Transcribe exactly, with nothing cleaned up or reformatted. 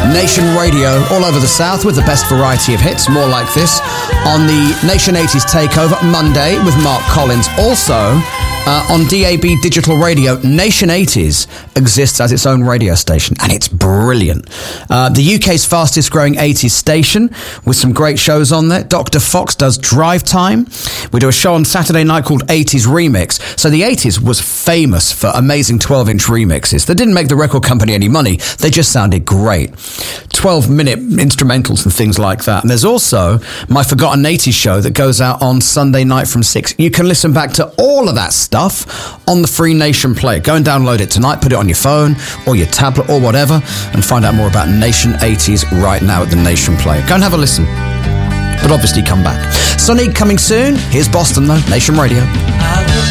Nation Radio, all over the South with the best variety of hits, more like this, on the Nation eighties Takeover Monday with Mark Collins. Also, uh, on D A B Digital Radio, Nation eighties exists as its own radio station, and it's brilliant. Uh, the U K's fastest growing eighties station, with some great shows on there. Doctor Fox does Drive Time. We do a show on Saturday night called eighties Remix. So the eighties was famous for amazing twelve-inch remixes. They didn't make the record company any money. They just sounded great. twelve-minute instrumentals and things like that. And there's also my Forgotten eighties show that goes out on Sunday night from six. You can listen back to all of that stuff on the Free Nation Player. Go and download it tonight, put it on your phone or your tablet or whatever, and find out more about Nation eighties right now at the Nation Player. Go and have a listen. But obviously come back. Sonic coming soon. Here's Boston though, Nation Radio.